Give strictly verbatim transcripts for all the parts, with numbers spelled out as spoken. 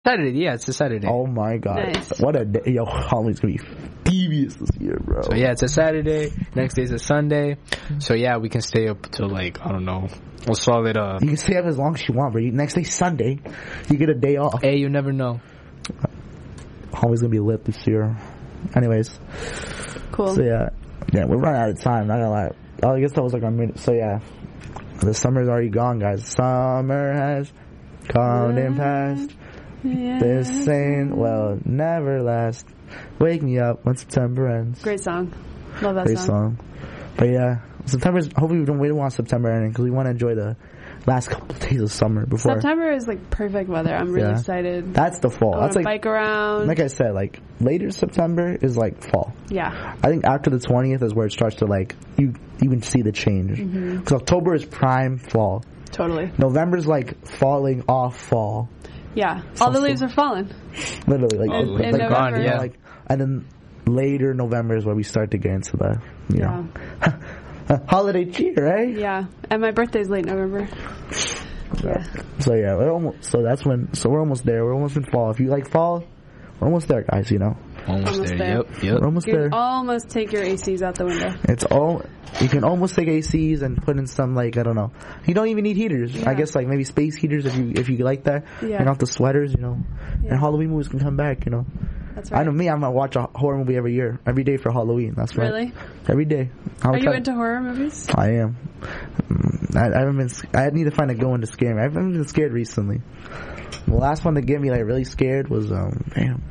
Saturday, yeah, it's a Saturday. Oh my god. Nice. What a day. Yo, Halloween's gonna be devious this year, bro. So yeah, it's a Saturday. Next day's a Sunday. So yeah, we can stay up till like, I don't know, we'll solid uh You can stay up as long as you want, bro. Next day, Sunday, you get a day off. Hey, you never know. Halloween's gonna be lit this year. Anyways. Cool. So yeah. Yeah, we're running out of time, not gonna lie. Oh, I guess that was like our minute. So yeah. The summer's already gone, guys. Summer has come and passed. Yeah. This ain't, well, never last. Wake me up when September ends. Great song. Love that Great song. song. But yeah, September's, hopefully we don't, we don't want September ending because we want to enjoy the last couple of days of summer before. September is like perfect weather. I'm really Yeah. excited. That's the fall. I That's want to like, bike around. like I said, like later September is like fall. Yeah. I think after the twentieth is where it starts to like, you, you can see the change. Because Mm-hmm. October is prime fall. Totally. November's like falling off fall. Yeah. All the leaves are falling. Literally, like, Oh, like, in like November. you know, Yeah. like, and then later November is where we start to get into the, you Yeah. know, holiday cheer, right? Yeah. And my birthday's late November. Yeah. So yeah, we're almost. So that's when. So we're almost there. We're almost in fall. If you like fall, we're almost there, guys. You know, Almost, Almost there. there. Yep, yep. we're almost You there. can almost take your A Cs out the window. It's all. You can almost take A Cs and put in some like I don't know. You don't even need heaters. Yeah. I guess like maybe space heaters if you if you like that. Yeah. And off the sweaters, you know. Yeah. And Halloween movies can come back. You know. That's right. I know me. I'm gonna watch a horror movie every year, every day for Halloween. That's right. Really? Every day. I'll Are you try- into horror movies? I am. Mm, I, I haven't been. sc- I need to find a good one to scare me. I haven't been scared recently. The last one to get me like really scared was um. Damn.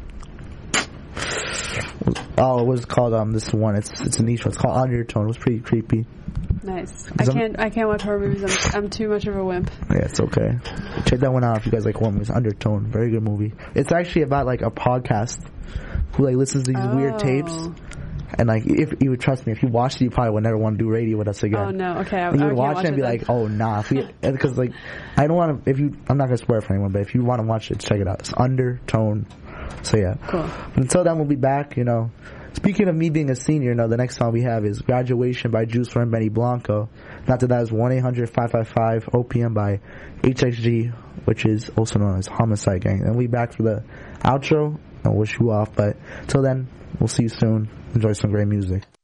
Oh, it was called um. This one. It's it's a niche one. It's called Undertone. It was pretty creepy. Nice. I I'm- can't. I can't watch horror movies. I'm, I'm too much of a wimp. Yeah, it's okay. Check that one out if you guys like horror movies. Undertone. Very good movie. It's actually about like a podcast who like listens to these weird tapes. Oh. And like, if you would trust me, if you watched it, you probably would never want to do radio with us again. Oh no. Okay. I, And you I would can't watch watch it and be then. like, oh nah, because like I don't want to. If you, I'm not gonna swear for anyone, but if you want to watch it, check it out. It's Undertone. So yeah. Cool. But until then, we'll be back. You know, speaking of me being a senior, you know, the next song we have is "Graduation" by Juice WRLD and Benny Blanco. And after that is one eight hundred five five five O P M by H X G, which is also known as Homicide Gang. And we'll be back for the outro and wish you off. But till then, we'll see you soon. Enjoy some great music.